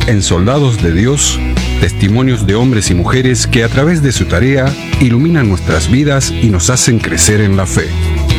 En Soldados de Dios, testimonios de hombres y mujeres que a través de su tarea iluminan nuestras vidas y nos hacen crecer en la fe.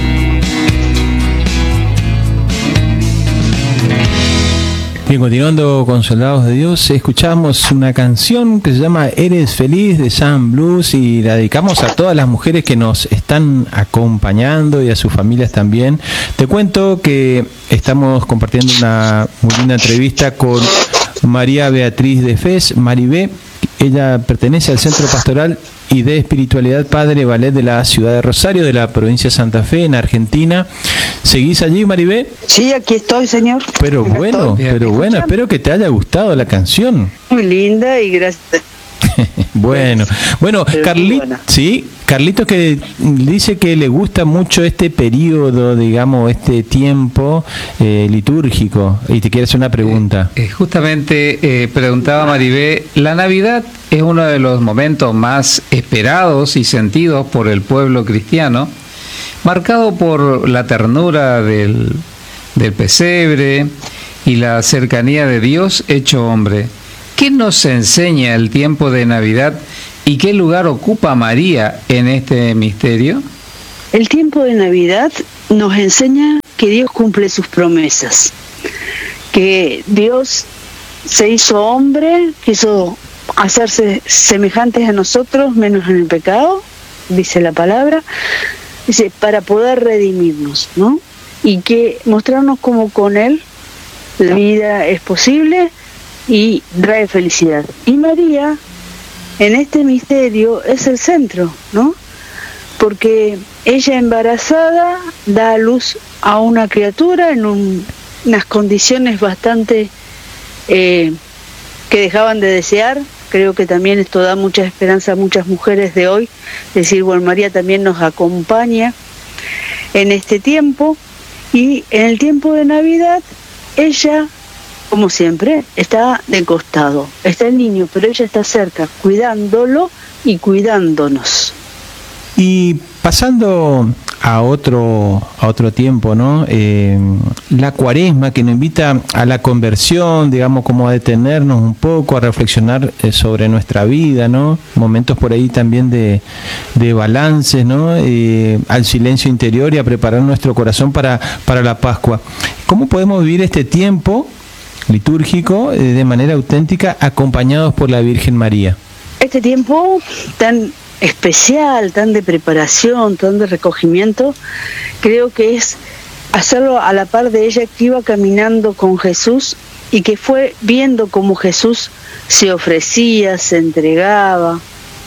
Bien, continuando con Soldados de Dios, escuchamos una canción que se llama Eres Feliz de Sam Blues y la dedicamos a todas las mujeres que nos están acompañando y a sus familias también. Te cuento que estamos compartiendo una muy linda entrevista con María Beatriz de Fez, Maribé. Ella pertenece al Centro Pastoral y de Espiritualidad Padre Ballet de la ciudad de Rosario, de la provincia de Santa Fe, en Argentina. ¿Seguís allí, Maribé? Sí, aquí estoy, señor. Pero bueno, espero que te haya gustado la canción. Muy linda y gracias. Bueno, Carlitos que dice que le gusta mucho este periodo, digamos, este tiempo litúrgico, y te quiere hacer una pregunta. Justamente preguntaba Maribé, la Navidad es uno de los momentos más esperados y sentidos por el pueblo cristiano, marcado por la ternura del pesebre y la cercanía de Dios hecho hombre. ¿Qué nos enseña el tiempo de Navidad y qué lugar ocupa María en este misterio? El tiempo de Navidad nos enseña que Dios cumple sus promesas, que Dios se hizo hombre, quiso hacerse semejantes a nosotros, menos en el pecado, dice la palabra, dice, para poder redimirnos, ¿no? Y que mostrarnos cómo con Él la vida es posible y trae felicidad. Y María, en este misterio, es el centro, ¿no? Porque ella embarazada da a luz a una criatura en unas condiciones bastante que dejaban de desear. Creo que también esto da mucha esperanza a muchas mujeres de hoy, decir, bueno, María también nos acompaña en este tiempo, y en el tiempo de Navidad ella, como siempre, está de costado, está el niño, pero ella está cerca, cuidándolo y cuidándonos. Y pasando a otro tiempo, ¿no? La Cuaresma, que nos invita a la conversión, digamos, como a detenernos un poco, a reflexionar sobre nuestra vida, ¿no? Momentos por ahí también de balances, ¿no? Al silencio interior y a preparar nuestro corazón para la Pascua. ¿Cómo podemos vivir este tiempo litúrgico de manera auténtica, acompañados por la Virgen María? Este tiempo tan especial, tan de preparación, tan de recogimiento, creo que es hacerlo a la par de ella, que iba caminando con Jesús y que fue viendo cómo Jesús se ofrecía, se entregaba.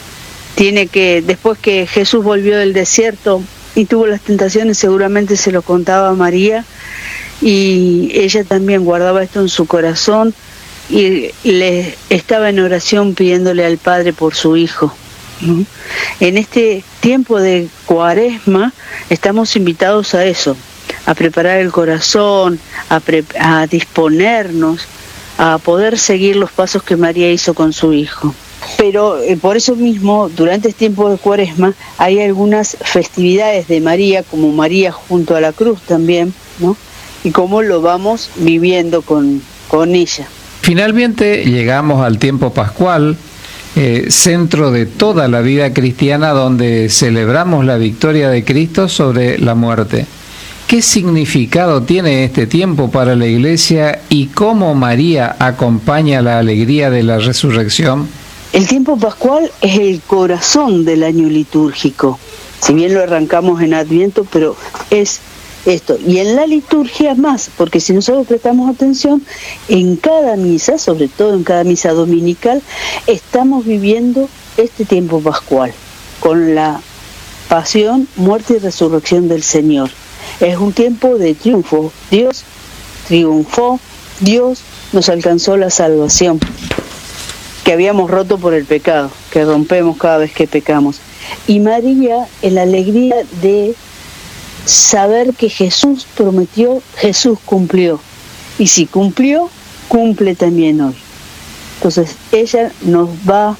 Después que Jesús volvió del desierto y tuvo las tentaciones, seguramente se lo contaba a María, y ella también guardaba esto en su corazón y le estaba en oración pidiéndole al Padre por su hijo. En este tiempo de Cuaresma estamos invitados a eso, a preparar el corazón, a disponernos, a poder seguir los pasos que María hizo con su hijo. Pero por eso mismo, durante este tiempo de Cuaresma, hay algunas festividades de María, como María junto a la cruz también, ¿no? Y cómo lo vamos viviendo con ella. Finalmente llegamos al tiempo pascual, centro de toda la vida cristiana, donde celebramos la victoria de Cristo sobre la muerte. ¿Qué significado tiene este tiempo para la Iglesia y cómo María acompaña la alegría de la resurrección? El tiempo pascual es el corazón del año litúrgico. Si bien lo arrancamos en Adviento, pero es esto. Y en la liturgia más, porque si nosotros prestamos atención, en cada misa, sobre todo en cada misa dominical, estamos viviendo este tiempo pascual, con la pasión, muerte y resurrección del Señor. Es un tiempo de triunfo. Dios triunfó, Dios nos alcanzó la salvación que habíamos roto por el pecado, que rompemos cada vez que pecamos. Y María, en la alegría de saber que Jesús prometió, Jesús cumplió. Y si cumplió, cumple también hoy. Entonces ella nos va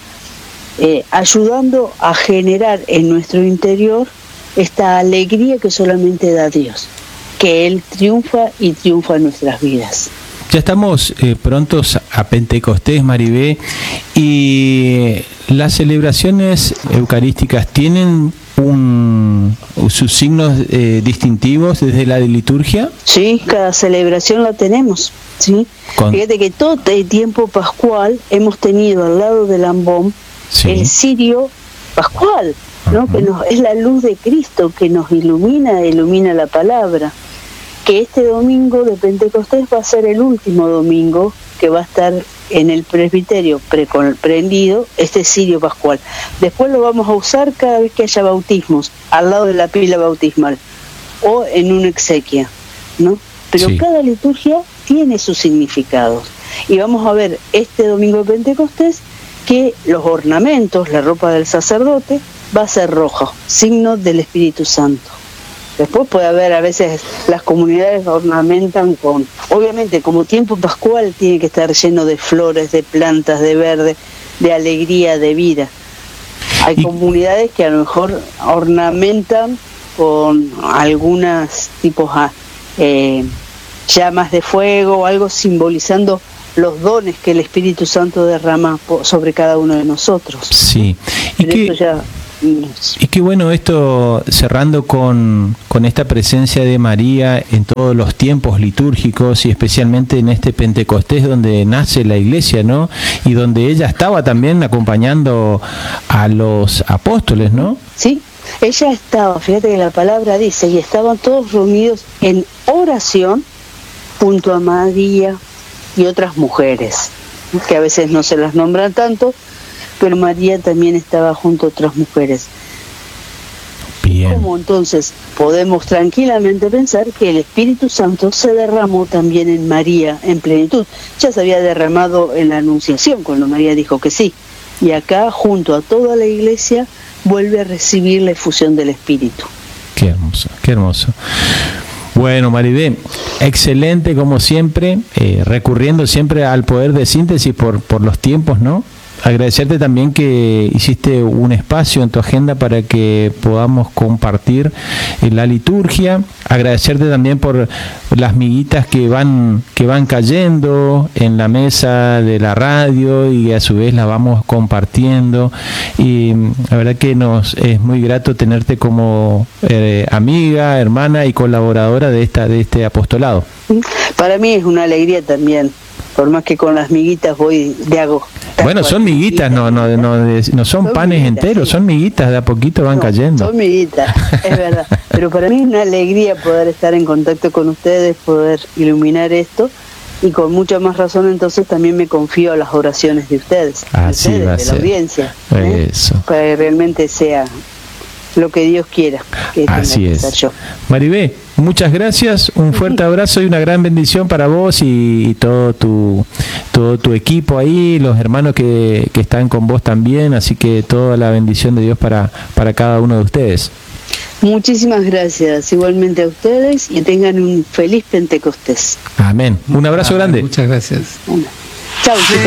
ayudando a generar en nuestro interior esta alegría que solamente da Dios, que Él triunfa y triunfa en nuestras vidas. Ya estamos prontos a Pentecostés, Maribé, y las celebraciones eucarísticas tienen sus signos distintivos desde la liturgia. Sí, cada celebración la tenemos. ¿Sí? Fíjate que todo el tiempo pascual hemos tenido al lado del ambón el cirio pascual, ¿no? Que es la luz de Cristo que nos ilumina la palabra. Que este domingo de Pentecostés va a ser el último domingo que va a estar en el presbiterio prendido este cirio pascual. Después lo vamos a usar cada vez que haya bautismos, al lado de la pila bautismal o en una exequia, ¿no? Pero cada liturgia tiene sus significados. Y vamos a ver este domingo de Pentecostés que los ornamentos, la ropa del sacerdote, va a ser rojo, signo del Espíritu Santo. Después puede haber, a veces las comunidades ornamentan con, obviamente como tiempo pascual tiene que estar lleno de flores, de plantas, de verde, de alegría, de vida. Hay comunidades que a lo mejor ornamentan con algunas tipos llamas de fuego o algo simbolizando los dones que el Espíritu Santo derrama sobre cada uno de nosotros. Sí. Y qué bueno esto, cerrando con esta presencia de María en todos los tiempos litúrgicos y especialmente en este Pentecostés donde nace la iglesia, ¿no? Y donde ella estaba también acompañando a los apóstoles, ¿no? Sí, ella estaba, fíjate que la palabra dice, y estaban todos reunidos en oración junto a María y otras mujeres, que a veces no se las nombran tanto, pero María también estaba junto a otras mujeres. Bien. Como entonces podemos tranquilamente pensar que el Espíritu Santo se derramó también en María en plenitud. Ya se había derramado en la Anunciación, cuando María dijo que sí. Y acá, junto a toda la iglesia, vuelve a recibir la efusión del Espíritu. Qué hermoso, qué hermoso. Bueno, Maribé, excelente como siempre, recurriendo siempre al poder de síntesis por los tiempos, ¿no? Agradecerte también que hiciste un espacio en tu agenda para que podamos compartir la liturgia. Agradecerte también por las miguitas que van cayendo en la mesa de la radio y a su vez las vamos compartiendo. Y la verdad que nos es muy grato tenerte como amiga, hermana y colaboradora de este apostolado. Para mí es una alegría también. Por más que con las miguitas voy de hago. Bueno, son miguitas, no son panes miguitas, enteros, sí. Son miguitas, de a poquito van cayendo. Son miguitas, es verdad. Pero para mí es una alegría poder estar en contacto con ustedes, poder iluminar esto. Y con mucha más razón entonces también me confío a las oraciones de ustedes, Así va a de ser. La audiencia. Eso. Para que realmente sea lo que Dios quiera que Así tenga que es. ser yo. Maribé, muchas gracias, un fuerte abrazo y una gran bendición para vos y todo tu equipo ahí, los hermanos que están con vos también, así que toda la bendición de Dios para cada uno de ustedes. Muchísimas gracias, igualmente a ustedes, y tengan un feliz Pentecostés. Amén. Un abrazo grande. Muchas gracias. Bueno. Chau, chicos.